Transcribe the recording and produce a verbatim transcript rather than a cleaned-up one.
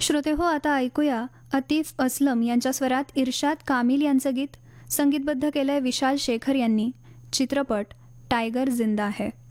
श्रोते हो, आता ऐकूया अतिफ असलम यांच्या स्वरात इर्शाद कामिल यांचं गीत संगीतबद्ध केलंय विशाल शेखर यांनी. चित्रपट टायगर जिंदा है.